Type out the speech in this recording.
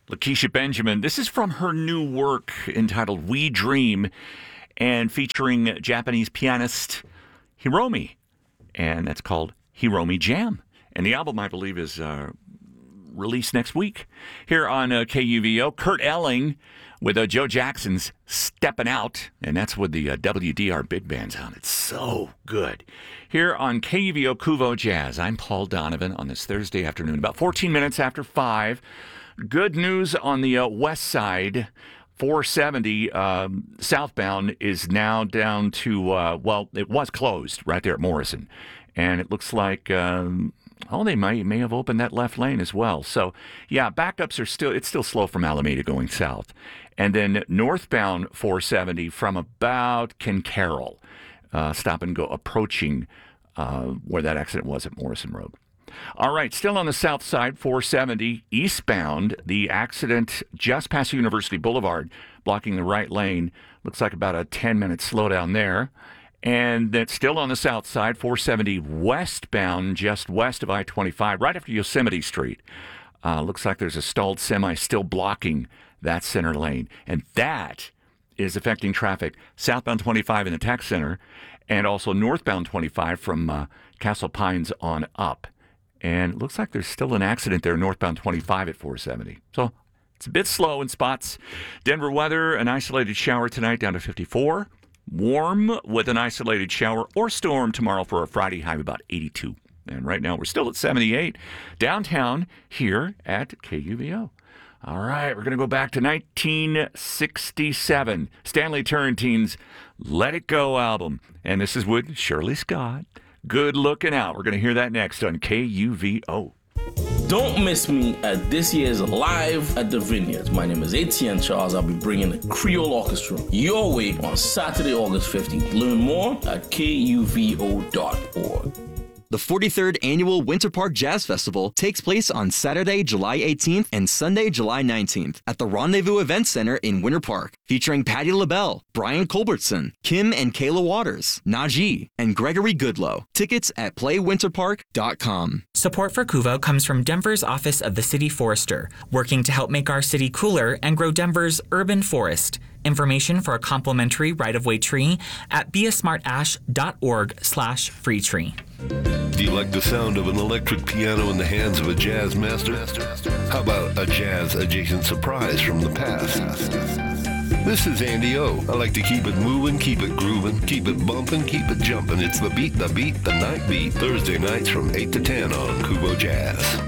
Lakeisha Benjamin. This is from her new work entitled We Dream and featuring Japanese pianist Hiromi. And that's called Hiromi Jam. And the album, I believe, is released next week. Here on KUVO, Kurt Elling with Joe Jackson's Steppin' Out. And that's with the WDR Big Band's on. It's so good. Here on KUVO Kuvo Jazz, I'm Paul Donovan on this Thursday afternoon, about 14 minutes after 5. Good news on the west side. 470 southbound is now down to, it was closed right there at Morrison. And it looks like, they may have opened that left lane as well. So, yeah, backups are it's still slow from Alameda going south. And then northbound 470 from about Carroll, stop and go, approaching where that accident was at Morrison Road. All right, still on the south side, 470 eastbound, the accident just past University Boulevard, blocking the right lane. Looks like about a 10-minute slowdown there. And that's still on the south side, 470 westbound, just west of I-25, right after Yosemite Street. Looks like there's a stalled semi still blocking that center lane. And that is affecting traffic southbound 25 in the tech center and also northbound 25 from Castle Pines on up. And it looks like there's still an accident there northbound 25 at 470. So it's a bit slow in spots. Denver weather, an isolated shower tonight down to 54. Warm with an isolated shower or storm tomorrow for a Friday high of about 82. And right now we're still at 78 downtown here at KUVO. All right, we're going to go back to 1967. Stanley Turrentine's Let It Go album. And this is with Shirley Scott. Good Looking Out. We're going to hear that next on KUVO. Don't miss me at this year's Live at the Vineyards. My name is Etienne Charles. I'll be bringing the Creole Orchestra your way on Saturday, August 15th. Learn more at kuvo.org. The 43rd Annual Winter Park Jazz Festival takes place on Saturday, July 18th and Sunday, July 19th at the Rendezvous Event Center in Winter Park, featuring Patti LaBelle, Brian Culbertson, Kim and Kayla Waters, Najee, and Gregory Goodlow. Tickets at playwinterpark.com. Support for KUVO comes from Denver's Office of the City Forester, working to help make our city cooler and grow Denver's urban forest. Information for a complimentary right-of-way tree at beasmartash.org/free tree. Do you like the sound of an electric piano in the hands of a jazz master? How about a jazz-adjacent surprise from the past? This is Andy O. I like to keep it moving, keep it grooving, keep it bumping, keep it jumping. It's the beat, the night beat. Thursday nights from 8 to 10 on Kuvo Jazz.